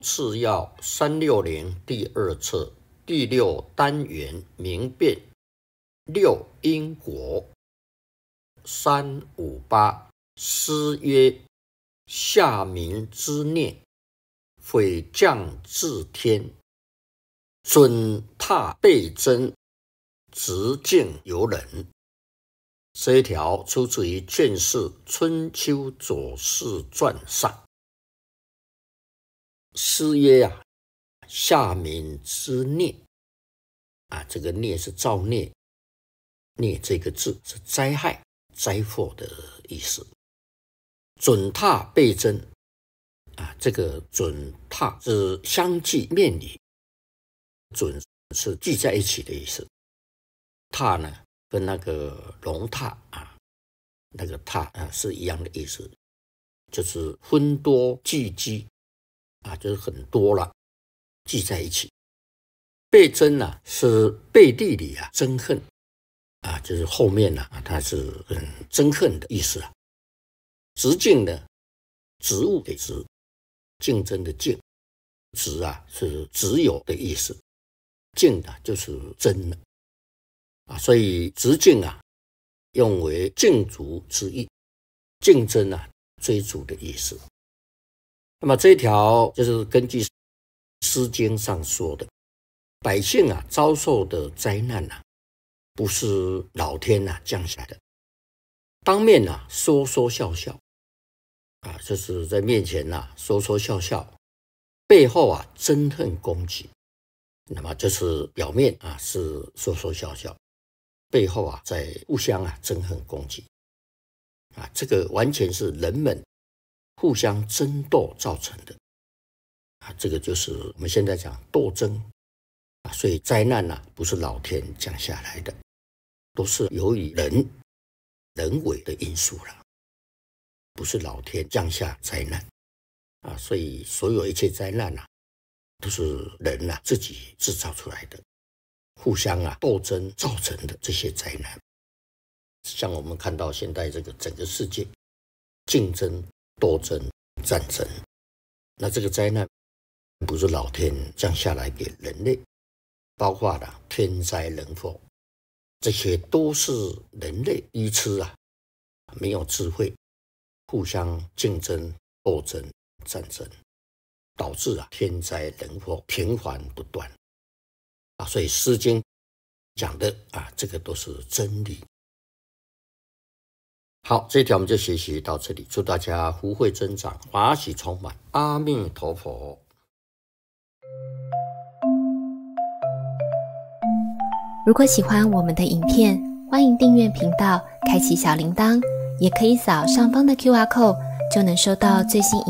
次要360第2册第6单元明辨6因果358诗曰：下民之念，匪降至天，准踏倍增，直径由人。这一条出自于卷4春秋左氏传上。诗曰下民之孽这个孽是造孽，孽这个字是灾害灾祸的意思。准踏倍增这个准踏是相继面礼，准是聚在一起的意思，踏呢跟那个龙踏那个踏是一样的意思，就是分多聚集就是很多了，聚在一起。倍增是背地里憎恨就是后面它是很憎恨的意思直径呢，植物的植，竞争的竞，植是只有的意思，竞就是争了所以直径用为竞逐之意，竞争追逐的意思。那么这一条就是根据诗经上说的，百姓遭受的灾难不是老天降下来的，当面说说笑笑就是在面前说说笑笑，背后憎恨攻击。那么就是表面是说说笑笑，背后在互相憎恨攻击这个完全是人们互相争斗造成的这个就是我们现在讲斗争所以灾难不是老天降下来的，都是由于人为的因素了，不是老天降下灾难所以所有一切灾难都是人自己制造出来的，互相斗争造成的这些灾难。像我们看到现在这个整个世界竞争、斗争、战争，那这个灾难不是老天降下来给人类，包括天灾人祸，这些都是人类愚痴没有智慧，互相竞争、斗争、战争，导致天灾人祸频繁不断所以诗经讲的这个都是真理。好，这一条我们就学习到这里，祝大家福慧增长，法喜充满，阿弥陀佛。 如果喜欢我们的影片，欢迎订阅频道，开启小铃铛，也可以扫上方的 QR code，就能收到最新影